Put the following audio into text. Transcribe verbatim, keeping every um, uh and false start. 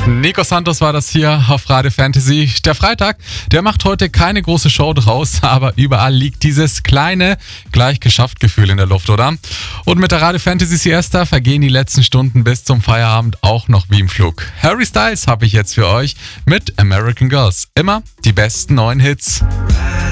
Nico Santos war das hier auf Radio Fantasy. Der Freitag, der macht heute keine große Show draus, aber überall liegt dieses kleine, gleich geschafft Gefühl in der Luft, oder? Und mit der Radio Fantasy Siesta vergehen die letzten Stunden bis zum Feierabend auch noch wie im Flug. Harry Styles habe ich jetzt für euch mit American Girls. Immer die besten neuen Hits.